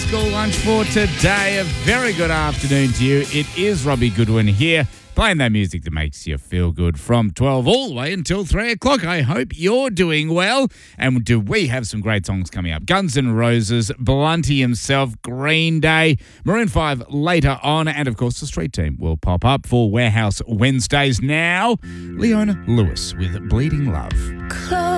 School Lunch for today. A very good afternoon to you. It is Robbie Goodwin here, playing that music that makes you feel good from 12 all the way until 3 o'clock. I hope you're doing well. And do we have some great songs coming up? Guns N' Roses, Blunty himself, Green Day, Maroon 5 later on, and of course the Street Team will pop up for Warehouse Wednesdays. Now, Leona Lewis with Bleeding Love.